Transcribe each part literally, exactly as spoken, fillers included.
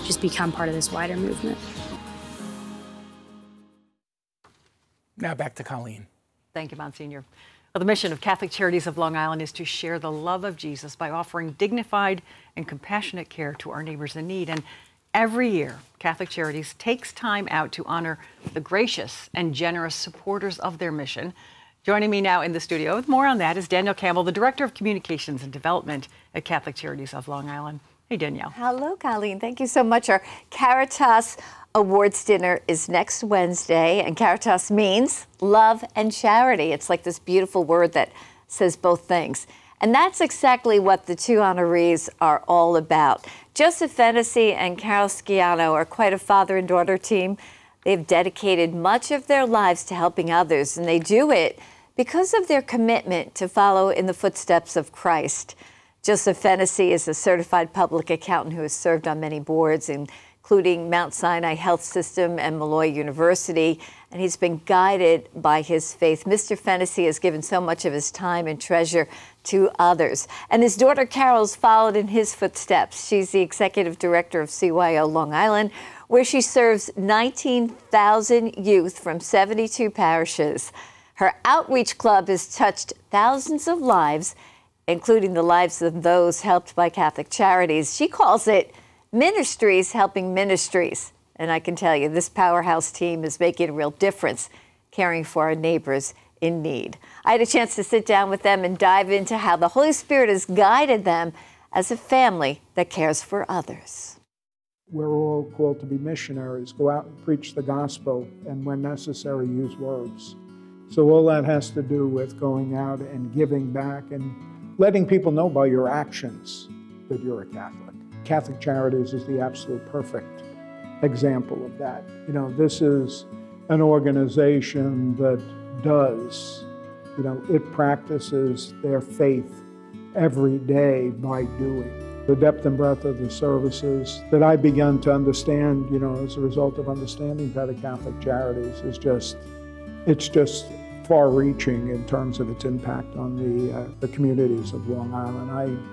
just become part of this wider movement. Now back to Colleen. Thank you, Monsignor. Well, the mission of Catholic Charities of Long Island is to share the love of Jesus by offering dignified and compassionate care to our neighbors in need. And every year, Catholic Charities takes time out to honor the gracious and generous supporters of their mission. Joining me now in the studio with more on that is Danielle Campbell, the Director of Communications and Development at Catholic Charities of Long Island. Hey, Danielle. Hello, Colleen. Thank you so much. Our Caritas Awards dinner is next Wednesday, and Caritas means love and charity. It's like this beautiful word that says both things. And that's exactly what the two honorees are all about. Joseph Fennessy and Carol Schiano are quite a father and daughter team. They've dedicated much of their lives to helping others, and they do it because of their commitment to follow in the footsteps of Christ. Joseph Fennessy is a certified public accountant who has served on many boards, including Mount Sinai Health System and Malloy University, and he's been guided by his faith. Mister Fennessy has given so much of his time and treasure to others. And his daughter Carol's followed in his footsteps. She's the executive director of C Y O Long Island, where she serves nineteen thousand youth from seventy-two parishes. Her outreach club has touched thousands of lives, including the lives of those helped by Catholic Charities. She calls it Ministries Helping Ministries. And I can tell you, this powerhouse team is making a real difference, caring for our neighbors in need. I had a chance to sit down with them and dive into how the Holy Spirit has guided them as a family that cares for others. We're all called to be missionaries, go out and preach the gospel, and when necessary, use words. So all that has to do with going out and giving back and letting people know by your actions that you're a Catholic. Catholic Charities is the absolute perfect example of that. You know, this is an organization that does, you know, it practices their faith every day by doing. The depth and breadth of the services that I've begun to understand, you know, as a result of understanding better Catholic Charities is just, it's just far-reaching in terms of its impact on the, uh, the communities of Long Island.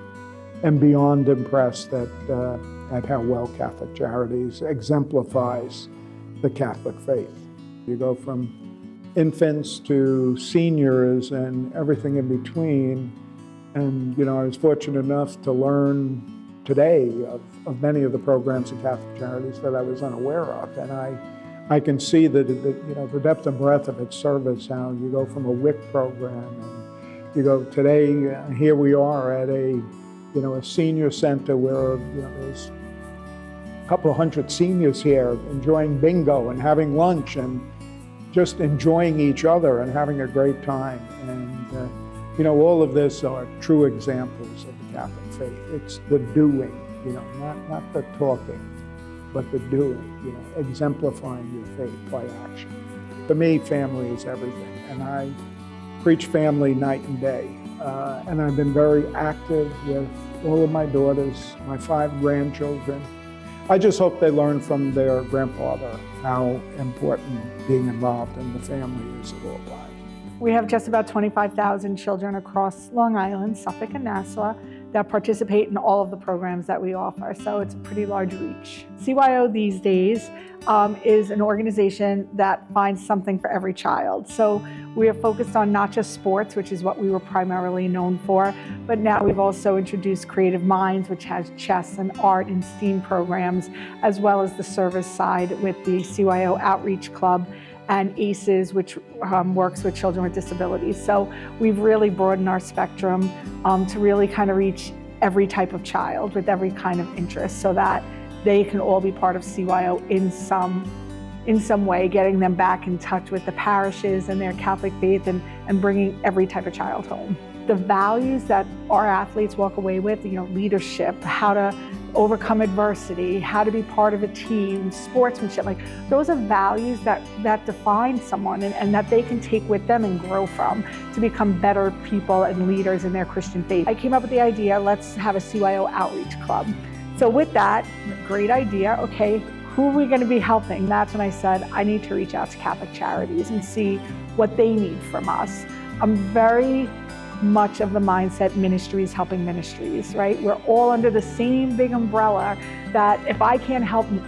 I am beyond impressed at, uh, at how well Catholic Charities exemplifies the Catholic faith. You go from infants to seniors and everything in between. And, you know, I was fortunate enough to learn today of, of many of the programs of Catholic Charities that I was unaware of. And I I can see that, that, you know, the depth and breadth of its service, how you go from a W I C program, and you go today, uh, here we are at a, you know, a senior center where, you know, there's a couple of hundred seniors here enjoying bingo and having lunch and just enjoying each other and having a great time. And, uh, you know, all of this are true examples of the Catholic faith. It's the doing, you know, not, not the talking, but the doing, you know, exemplifying your faith by action. For me, family is everything, and I preach family night and day. Uh, and I've been very active with all of my daughters, my five grandchildren. I just hope they learn from their grandfather how important being involved in the family is at all times. We have just about twenty-five thousand children across Long Island, Suffolk, and Nassau that participate in all of the programs that we offer, so it's a pretty large reach. C Y O these days um, is an organization that finds something for every child. So we are focused on not just sports, which is what we were primarily known for, but now we've also introduced Creative Minds, which has chess and art and STEAM programs, as well as the service side with the C Y O Outreach Club and ACES, which um, works with children with disabilities. So we've really broadened our spectrum um, to really kind of reach every type of child with every kind of interest, so that they can all be part of C Y O in some, in some way, getting them back in touch with the parishes and their Catholic faith, and, and bringing every type of child home. The values that our athletes walk away with, you know, leadership, how to overcome adversity, how to be part of a team, sportsmanship, like those are values that, that define someone, and, and that they can take with them and grow from to become better people and leaders in their Christian faith. I came up with the idea, let's have a C Y O Outreach Club. So with that, great idea, okay, who are we going to be helping? That's when I said, I need to reach out to Catholic Charities and see what they need from us. I'm very much of the mindset ministries helping ministries, right? We're all under the same big umbrella that if I can't help